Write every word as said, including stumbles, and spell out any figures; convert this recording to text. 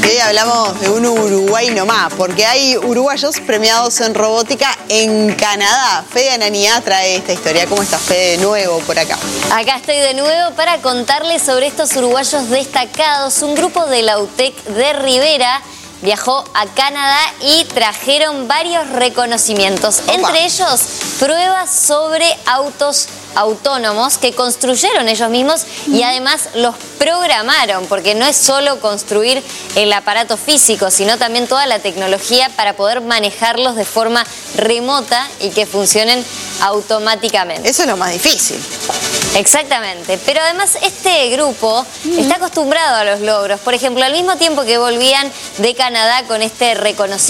hoy hablamos de un Uruguay nomás, porque hay uruguayos premiados en robótica en Canadá. Fede Ananía trae esta historia. ¿Cómo estás, Fede, de nuevo por acá? Acá estoy de nuevo para contarles sobre estos uruguayos destacados. Un grupo de la U T E C de Rivera viajó a Canadá y trajeron varios reconocimientos. Opa. Entre ellos, pruebas sobre autos autónomos que construyeron ellos mismos y además los programaron, porque no es solo construir el aparato físico, sino también toda la tecnología para poder manejarlos de forma remota y que funcionen automáticamente. Eso es lo más difícil. Exactamente, pero además este grupo uh-huh. está acostumbrado a los logros. Por ejemplo, al mismo tiempo que volvían de Canadá con este reconocimiento,